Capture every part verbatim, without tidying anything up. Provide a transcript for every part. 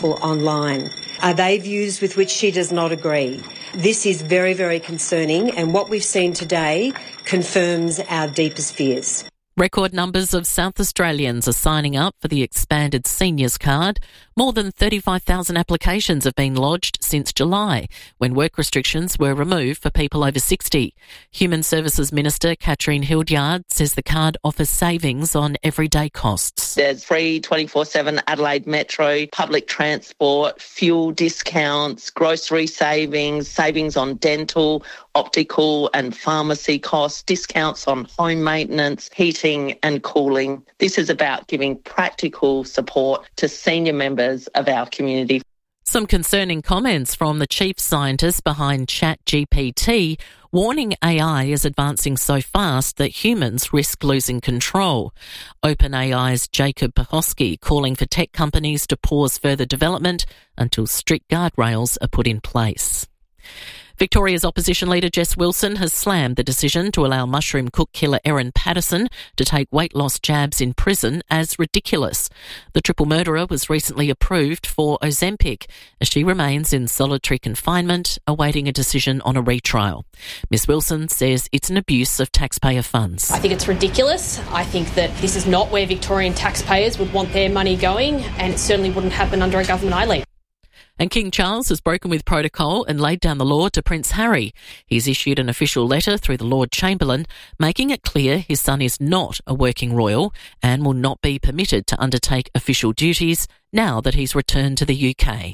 online. Are they views with which she does not agree? This is very, very concerning, and what we've seen today confirms our deepest fears. Record numbers of South Australians are signing up for the expanded seniors card. More than thirty-five thousand applications have been lodged since July, when work restrictions were removed for people over sixty. Human Services Minister Katrine Hildyard says the card offers savings on everyday costs. There's free twenty-four seven Adelaide Metro, public transport, fuel discounts, grocery savings, savings on dental, optical and pharmacy costs, discounts on home maintenance, heating and cooling. This is about giving practical support to senior members of our community. Some concerning comments from the chief scientist behind ChatGPT, warning A I is advancing so fast that humans risk losing control. OpenAI's Jacob Pahosky calling for tech companies to pause further development until strict guardrails are put in place. Victoria's opposition leader Jess Wilson has slammed the decision to allow mushroom cook killer Erin Patterson to take weight loss jabs in prison as ridiculous. The triple murderer was recently approved for Ozempic as she remains in solitary confinement awaiting a decision on a retrial. Miss Wilson says it's an abuse of taxpayer funds. I think it's ridiculous. I think that this is not where Victorian taxpayers would want their money going, and it certainly wouldn't happen under a government I lead. And King Charles has broken with protocol and laid down the law to Prince Harry. He's issued an official letter through the Lord Chamberlain, making it clear his son is not a working royal and will not be permitted to undertake official duties now that he's returned to the U K.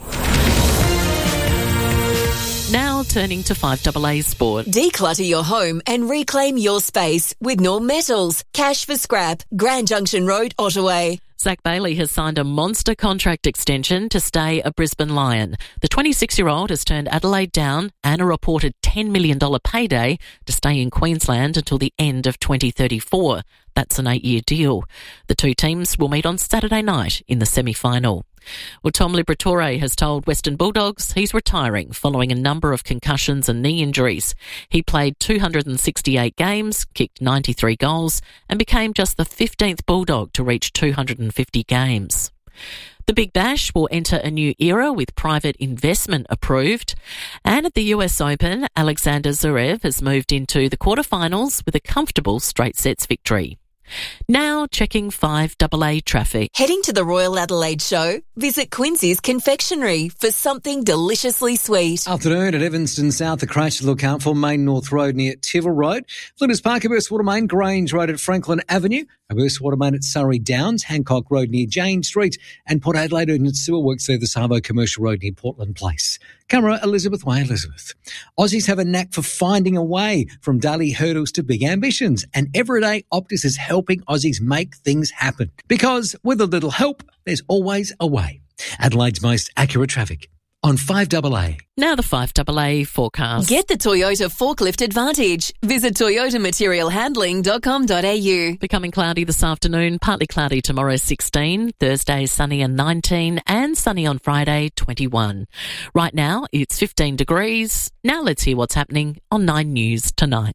Now turning to five A A Sport. Declutter your home and reclaim your space with Norm Metals. Cash for scrap. Grand Junction Road, Ottawa. Zach Bailey has signed a monster contract extension to stay a Brisbane Lion. The twenty-six-year-old has turned Adelaide down and a reported ten million dollars payday to stay in Queensland until the end of twenty thirty-four. That's an eight-year deal. The two teams will meet on Saturday night in the semi-final. Well, Tom Liberatore has told Western Bulldogs he's retiring following a number of concussions and knee injuries. He played two hundred sixty-eight games, kicked ninety-three goals, and became just the fifteenth Bulldog to reach two hundred fifty games. The Big Bash will enter a new era with private investment approved. And at the U S Open, Alexander Zverev has moved into the quarterfinals with a comfortable straight sets victory. Now checking five A A traffic. Heading to the Royal Adelaide Show? Visit Quincy's Confectionery for something deliciously sweet. Afternoon at Evanston South, the crash to look out for Main North Road near Tivil Road. Flinders Park, a burst water main, Grange Road at Franklin Avenue, a burst water main at Surrey Downs, Hancock Road near Jane Street, and Port Adelaide Urgent Sewer Works through the Savo Commercial Road near Portland Place. Camera, Elizabeth Way, Elizabeth. Aussies have a knack for finding a way from daily hurdles to big ambitions, and everyday Optus is helping Aussies make things happen. Because with a little help, there's always a way. Adelaide's most accurate traffic on five A A. Now the five A A forecast. Get the Toyota Forklift Advantage. Visit toyota material handling dot com dot a u. Becoming cloudy this afternoon, partly cloudy tomorrow sixteen, Thursday sunny and nineteen, and sunny on Friday twenty-one. Right now it's fifteen degrees. Now let's hear what's happening on Nine News tonight.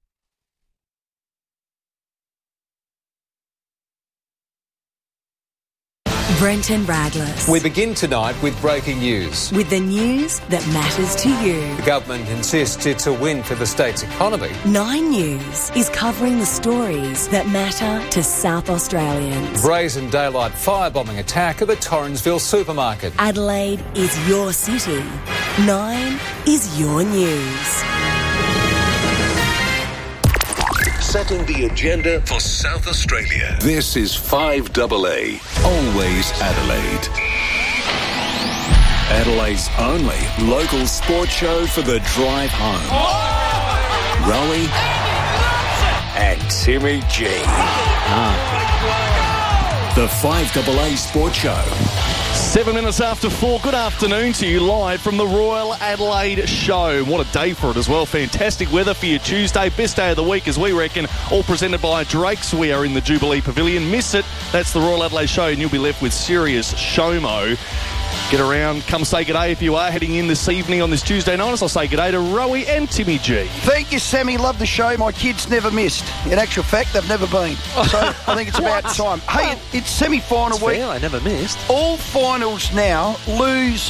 Brenton Radless. We begin tonight with breaking news. With the news that matters to you. The government insists it's a win for the state's economy. Nine News is covering the stories that matter to South Australians. Brazen daylight firebombing attack of a Torrensville supermarket. Adelaide is your city. Nine is your news. Setting the agenda for South Australia. This is five A A, always Adelaide. Adelaide's only local sports show for the drive home. Oh! Rowie and Timmy G. Ah. The five A A Sports Show. Seven minutes after four, good afternoon to you live from the Royal Adelaide Show. What a day for it as well. Fantastic weather for your Tuesday. Best day of the week as we reckon. All presented by Drake's. We are in the Jubilee Pavilion. Miss it, that's the Royal Adelaide Show and you'll be left with serious showmo. Get around, come say good day if you are heading in this evening on this Tuesday night. I'll say good day to Rowie and Timmy G. Thank you, Sammy. Love the show. My kids never missed. In actual fact, they've never been. So I think it's about time. Hey, it, it's semi-final That's week. fair, I never missed. All finals now lose